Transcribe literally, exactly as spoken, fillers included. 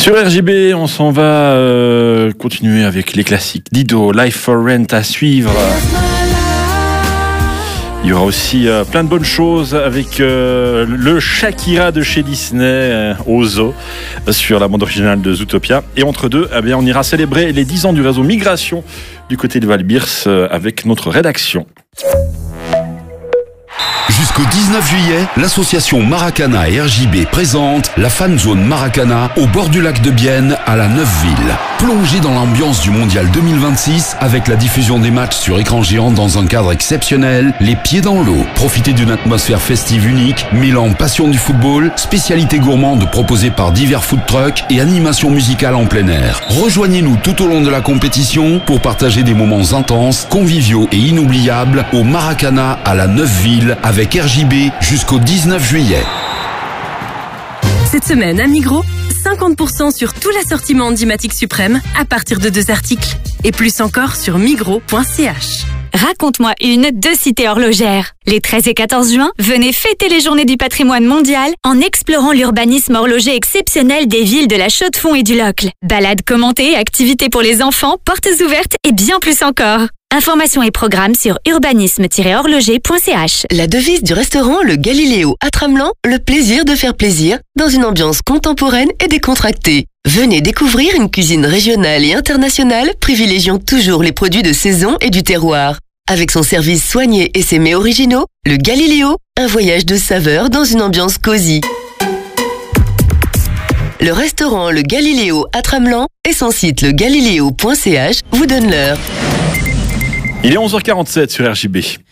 Sur R J B, on s'en va euh, continuer avec les classiques. Dido, Life for Rent à suivre. Il y aura aussi euh, plein de bonnes choses avec euh, le Shakira de chez Disney, euh, au zoo, sur la bande originale de Zootopia. Et entre deux, eh bien, on ira célébrer les dix ans du réseau Migration du côté de Val-Birs euh, avec notre rédaction. Jusqu'au dix-neuf juillet, l'association Maracana et R J B présente la Fan Zone Maracana au bord du lac de Bienne à la Neufville. Plongez dans l'ambiance du Mondial deux mille vingt-six avec la diffusion des matchs sur écran géant dans un cadre exceptionnel, les pieds dans l'eau. Profitez d'une atmosphère festive unique, mêlant passion du football, spécialités gourmandes proposées par divers food trucks et animations musicales en plein air. Rejoignez-nous tout au long de la compétition pour partager des moments intenses, conviviaux et inoubliables au Maracana à la Neufville avec R J B jusqu'au dix-neuf juillet. Cette semaine à Migros, cinquante pour cent sur tout l'assortiment Handimatic Suprême à partir de deux articles. Et plus encore sur migros point c h. Raconte-moi une de Cité Horlogère. Les treize et quatorze juin, venez fêter les journées du patrimoine mondial en explorant l'urbanisme horloger exceptionnel des villes de la Chaux-de-Fonds et du Locle. Balades commentées, activités pour les enfants, portes ouvertes et bien plus encore. Informations et programmes sur urbanisme tiret horloger point c h. La devise du restaurant Le Galiléo à Tramelan, le plaisir de faire plaisir dans une ambiance contemporaine et décontractée. Venez découvrir une cuisine régionale et internationale privilégiant toujours les produits de saison et du terroir. Avec son service soigné et ses mets originaux, Le Galiléo, un voyage de saveurs dans une ambiance cosy. Le restaurant Le Galiléo à Tramelan et son site le galiléo point c h vous donnent l'heure. Il est onze heures quarante-sept sur R J B.